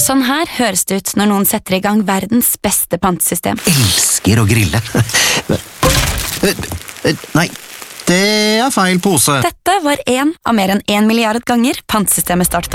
Sånn her høres det ut når noen setter i gang verdens beste pantesystem. Elsker å grille. Nei, det er feil pose. Dette var en av mer enn 1 milliard ganger pantesystemet startet